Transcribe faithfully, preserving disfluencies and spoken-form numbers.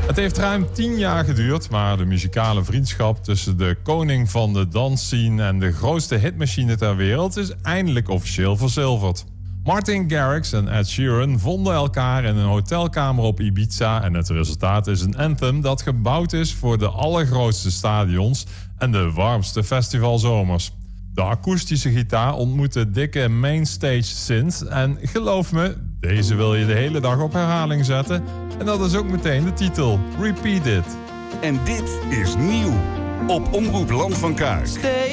Het heeft ruim tien jaar geduurd, maar de muzikale vriendschap tussen de koning van de dansscene en de grootste hitmachine ter wereld is eindelijk officieel verzilverd. Martin Garrix en Ed Sheeran vonden elkaar in een hotelkamer op Ibiza en het resultaat is een anthem dat gebouwd is voor de allergrootste stadions en de warmste festivalzomers. De akoestische gitaar ontmoet de dikke mainstage synth en geloof me, deze wil je de hele dag op herhaling zetten. En dat is ook meteen de titel, Repeat It. En dit is nieuw op Omroep Land van Kuik.